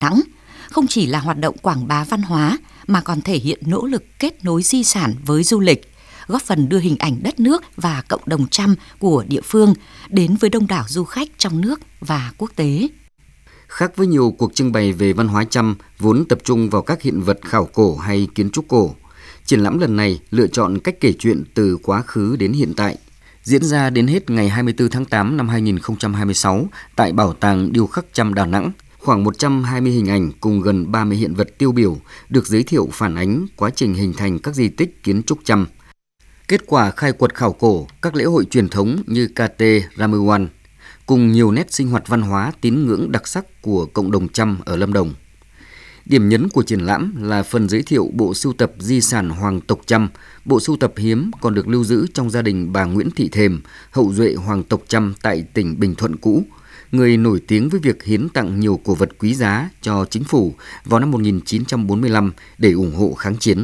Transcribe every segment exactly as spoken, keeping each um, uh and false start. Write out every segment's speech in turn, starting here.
Nẵng không chỉ là hoạt động quảng bá văn hóa mà còn thể hiện nỗ lực kết nối di sản với du lịch, góp phần đưa hình ảnh đất nước và cộng đồng Chăm của địa phương đến với đông đảo du khách trong nước và quốc tế. Khác với nhiều cuộc trưng bày về văn hóa Chăm vốn tập trung vào các hiện vật khảo cổ hay kiến trúc cổ, triển lãm lần này lựa chọn cách kể chuyện từ quá khứ đến hiện tại. Diễn ra đến hết ngày hai mươi tư tháng tám năm hai nghìn không trăm hai mươi sáu tại Bảo tàng Điêu khắc Chăm Đà Nẵng, khoảng một trăm hai mươi hình ảnh cùng gần ba mươi hiện vật tiêu biểu được giới thiệu phản ánh quá trình hình thành các di tích kiến trúc Chăm. Kết quả khai quật khảo cổ các lễ hội truyền thống như ca tê Ramuan, cùng nhiều nét sinh hoạt văn hóa tín ngưỡng đặc sắc của cộng đồng Chăm ở Lâm Đồng. Điểm nhấn của triển lãm là phần giới thiệu bộ sưu tập di sản hoàng tộc Chăm. Bộ sưu tập hiếm còn được lưu giữ trong gia đình bà Nguyễn Thị Thềm, hậu duệ hoàng tộc Chăm tại tỉnh Bình Thuận cũ, người nổi tiếng với việc hiến tặng nhiều cổ vật quý giá cho chính phủ vào năm một nghìn chín trăm bốn mươi lăm để ủng hộ kháng chiến.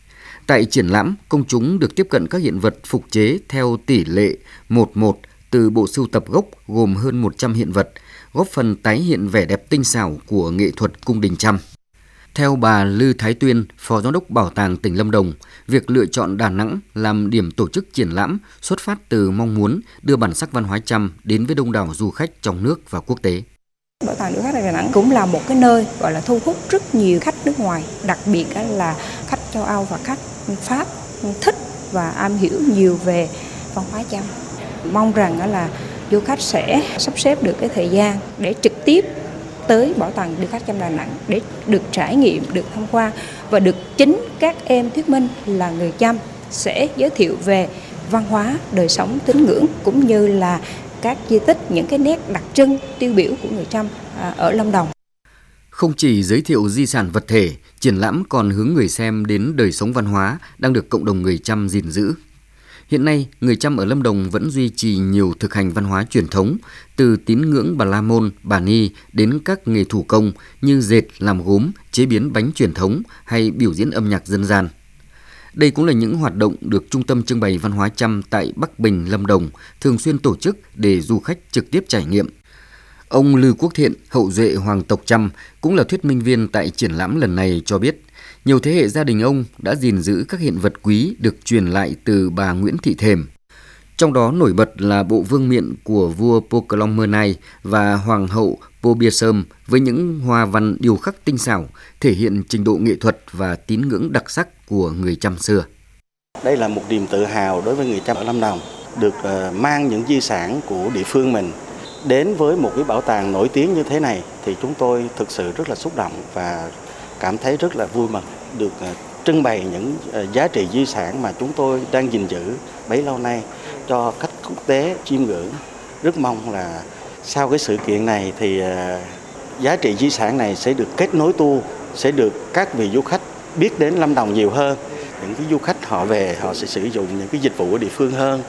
Tại triển lãm, công chúng được tiếp cận các hiện vật phục chế theo tỷ lệ một một từ bộ sưu tập gốc gồm hơn một trăm hiện vật, góp phần tái hiện vẻ đẹp tinh xảo của nghệ thuật cung đình Chăm. Theo bà Lư Thái Tuyên, Phó Giám đốc Bảo tàng tỉnh Lâm Đồng, việc lựa chọn Đà Nẵng làm điểm tổ chức triển lãm xuất phát từ mong muốn đưa bản sắc văn hóa Chăm đến với đông đảo du khách trong nước và quốc tế. Bảo tàng Điêu khắc Đà Nẵng cũng là một cái nơi gọi là thu hút rất nhiều khách nước ngoài, đặc biệt là khách châu Âu và khách Pháp thích và am hiểu nhiều về văn hóa Chăm. Mong rằng là du khách sẽ sắp xếp được cái thời gian để trực tiếp tới Bảo tàng Điêu khắc Chăm Đà Nẵng để được trải nghiệm, được tham quan và được chính các em thuyết minh là người Chăm sẽ giới thiệu về văn hóa, đời sống, tín ngưỡng cũng như là các di tích, những cái nét đặc trưng tiêu biểu của người Chăm ở Lâm Đồng. Không chỉ giới thiệu di sản vật thể, triển lãm còn hướng người xem đến đời sống văn hóa đang được cộng đồng người Chăm gìn giữ. Hiện nay, người Chăm ở Lâm Đồng vẫn duy trì nhiều thực hành văn hóa truyền thống, từ tín ngưỡng Bà La Môn, Bà Ni đến các nghề thủ công như dệt, làm gốm, chế biến bánh truyền thống hay biểu diễn âm nhạc dân gian. Đây cũng là những hoạt động được Trung tâm Trưng bày Văn hóa Chăm tại Bắc Bình, Lâm Đồng thường xuyên tổ chức để du khách trực tiếp trải nghiệm. Ông Lư Quốc Thiện, hậu duệ hoàng tộc Chăm, cũng là thuyết minh viên tại triển lãm lần này cho biết, nhiều thế hệ gia đình ông đã gìn giữ các hiện vật quý được truyền lại từ bà Nguyễn Thị Thềm. Trong đó nổi bật là bộ vương miện của vua Poklong Mernai và hoàng hậu Pobiasum với những hoa văn điêu khắc tinh xảo, thể hiện trình độ nghệ thuật và tín ngưỡng đặc sắc của người Chăm xưa. Đây là một niềm tự hào đối với người Chăm ở Lâm Đồng, được uh, mang những di sản của địa phương mình đến với một cái bảo tàng nổi tiếng như thế này thì chúng tôi thực sự rất là xúc động và cảm thấy rất là vui mừng được uh, trưng bày những uh, giá trị di sản mà chúng tôi đang gìn giữ bấy lâu nay cho khách quốc tế chiêm ngưỡng. Rất mong là sau cái sự kiện này thì uh, giá trị di sản này sẽ được kết nối tu, sẽ được các vị du khách biết đến Lâm Đồng nhiều hơn. Những cái du khách họ về họ sẽ sử dụng những cái dịch vụ của địa phương hơn.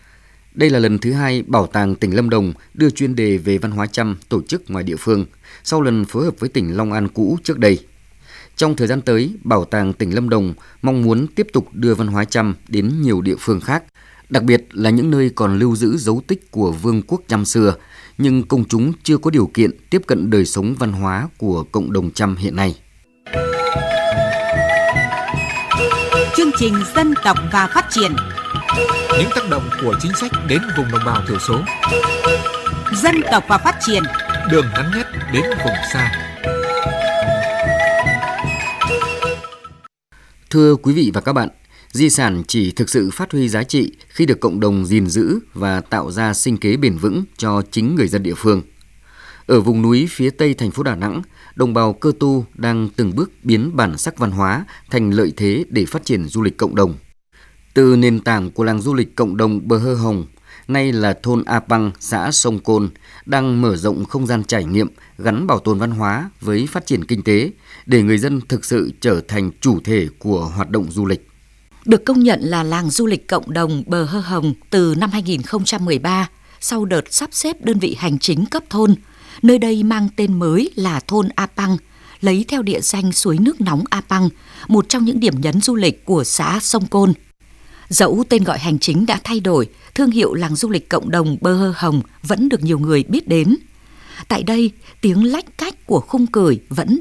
Đây là lần thứ hai Bảo tàng tỉnh Lâm Đồng đưa chuyên đề về văn hóa Chăm tổ chức ngoài địa phương, sau lần phối hợp với tỉnh Long An cũ trước đây. Trong thời gian tới, Bảo tàng tỉnh Lâm Đồng mong muốn tiếp tục đưa văn hóa Chăm đến nhiều địa phương khác, đặc biệt là những nơi còn lưu giữ dấu tích của vương quốc Chăm xưa, nhưng công chúng chưa có điều kiện tiếp cận đời sống văn hóa của cộng đồng Chăm hiện nay. Chương trình Dân tộc và Phát triển. Những tác động của chính sách đến vùng đồng bào thiểu số. Dân tộc và Phát triển. Đường ngắn nhất đến vùng xa. Thưa quý vị và các bạn, di sản chỉ thực sự phát huy giá trị khi được cộng đồng gìn giữ và tạo ra sinh kế bền vững cho chính người dân địa phương. Ở vùng núi phía tây thành phố Đà Nẵng, đồng bào Cơ Tu đang từng bước biến bản sắc văn hóa thành lợi thế để phát triển du lịch cộng đồng. Từ nền tảng của làng du lịch cộng đồng Bờ Hơ Hồng, nay là thôn A Păng, xã Sông Côn, đang mở rộng không gian trải nghiệm gắn bảo tồn văn hóa với phát triển kinh tế để người dân thực sự trở thành chủ thể của hoạt động du lịch. Được công nhận là làng du lịch cộng đồng Bờ Hơ Hồng từ năm hai nghìn không trăm mười ba, sau đợt sắp xếp đơn vị hành chính cấp thôn, nơi đây mang tên mới là thôn A Păng, lấy theo địa danh suối nước nóng A Păng, một trong những điểm nhấn du lịch của xã Sông Côn. Dẫu tên gọi hành chính đã thay đổi, thương hiệu làng du lịch cộng đồng Bờ Hơ Hồng vẫn được nhiều người biết đến. Tại đây, tiếng lách cách của khung cửi vẫn